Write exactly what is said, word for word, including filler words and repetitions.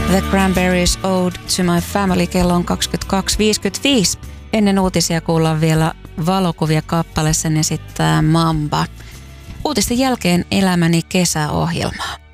The Cranberries Ode to My Family. Kello on kaksikymmentäkaksi viisikymmentäviisi. Ennen uutisia kuullaan vielä valokuvia kappale, sen esittää Mamba. Uutisten jälkeen elämäni kesäohjelmaa.